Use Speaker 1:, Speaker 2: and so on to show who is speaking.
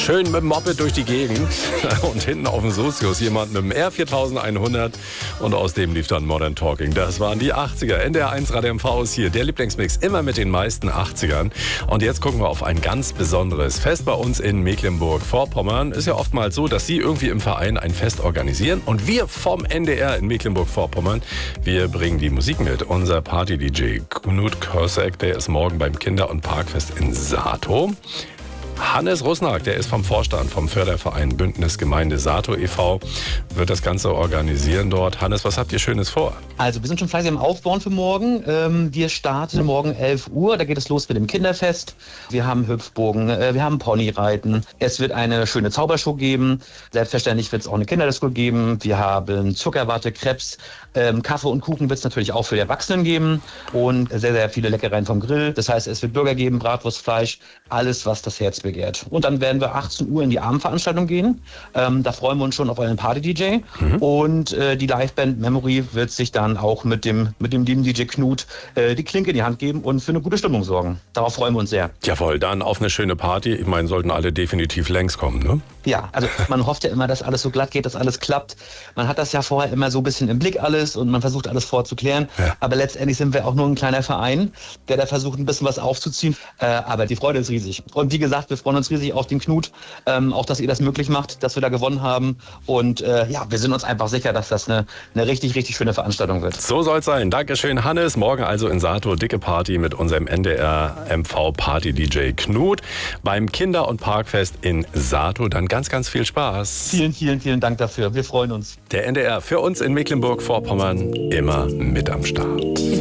Speaker 1: Schön mit dem Moped durch die Gegend und hinten auf dem Sozius jemand mit dem R4100 und aus dem lief dann Modern Talking. Das waren die 80er. NDR 1 Radio MV ist hier, der Lieblingsmix immer mit den meisten 80ern. Und jetzt gucken wir auf ein ganz besonderes Fest bei uns in Mecklenburg-Vorpommern. Ist ja oftmals so, dass Sie irgendwie im Verein ein Fest organisieren und wir vom NDR in Mecklenburg-Vorpommern, wir bringen die Musik mit. Unser Party-DJ Knut Körsek, der ist morgen beim Kinder- und Parkfest in Sato. Hannes Rusnak, der ist vom Vorstand vom Förderverein Bündnis Gemeinde Sato e.V., wird das Ganze organisieren dort. Hannes, was habt ihr Schönes vor?
Speaker 2: Also wir sind schon fleißig am Aufbauen für morgen. Wir starten morgen 11 Uhr, da geht es los mit dem Kinderfest. Wir haben Hüpfbogen, wir haben Ponyreiten. Es wird eine schöne Zaubershow geben. Selbstverständlich wird es auch eine Kinderdisco geben. Wir haben Zuckerwatte, Crepes, Kaffee und Kuchen wird es natürlich auch für die Erwachsenen geben. Und sehr, sehr viele Leckereien vom Grill. Das heißt, es wird Burger geben, Bratwurst, Fleisch, alles, was das Herz begehrt. Und dann werden wir 18 Uhr in die Abendveranstaltung gehen. Da freuen wir uns schon auf einen Party-DJ. Und die Liveband Memory wird sich dann auch mit dem lieben DJ Knut die Klinke in die Hand geben und für eine gute Stimmung sorgen. Darauf freuen wir uns sehr.
Speaker 1: Jawohl, dann auf eine schöne Party. Ich meine, sollten alle definitiv längs kommen, ne?
Speaker 2: Ja, also man hofft ja immer, dass alles so glatt geht, dass alles klappt. Man hat das ja vorher immer so ein bisschen im Blick alles und man versucht alles vorzuklären. Ja. Aber letztendlich sind wir auch nur ein kleiner Verein, der da versucht, ein bisschen was aufzuziehen. Aber die Freude ist riesig. Und wie gesagt, wir freuen uns riesig auf den Knut, auch dass ihr das möglich macht, dass wir da gewonnen haben. Und ja, wir sind uns einfach sicher, dass das eine richtig, richtig schöne Veranstaltung wird.
Speaker 1: So soll es sein. Dankeschön, Hannes. Morgen also in Sato, dicke Party mit unserem NDR MV Party DJ Knut beim Kinder- und Parkfest in Sato. Dann ganz, ganz viel Spaß.
Speaker 2: Vielen, vielen, vielen Dank dafür. Wir freuen uns.
Speaker 1: Der NDR für uns in Mecklenburg-Vorpommern immer mit am Start.